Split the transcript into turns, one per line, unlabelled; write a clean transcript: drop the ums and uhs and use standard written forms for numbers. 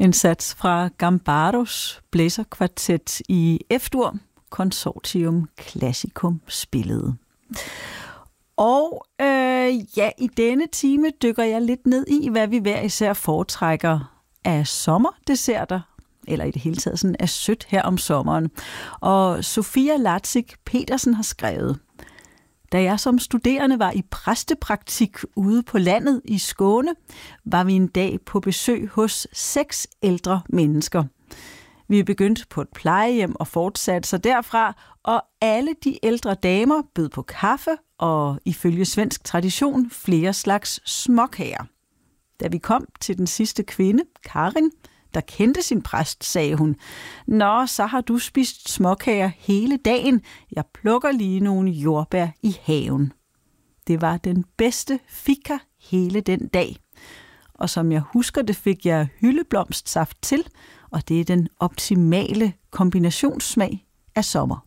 En sats fra Gambaros blæserkvartet i F-dur, Consortium Classicum spillede. Og i denne time dykker jeg lidt ned i, hvad vi hver især foretrækker af sommerdesserter, eller i det hele taget sådan af sødt her om sommeren. Og Sofia Latzig Petersen har skrevet: Da jeg som studerende var i præstepraktik ude på landet i Skåne, var vi en dag på besøg hos 6 ældre mennesker. Vi begyndte på et plejehjem og fortsatte så derfra, og alle de ældre damer bød på kaffe og ifølge svensk tradition flere slags småkager. Da vi kom til den sidste kvinde, Karin, der kendte sin præst, sagde hun: Nå, så har du spist småkager hele dagen. Jeg plukker lige nogle jordbær i haven. Det var den bedste fika hele den dag. Og som jeg husker det, fik jeg hyldeblomstsaft til, og det er den optimale kombinationssmag af sommer.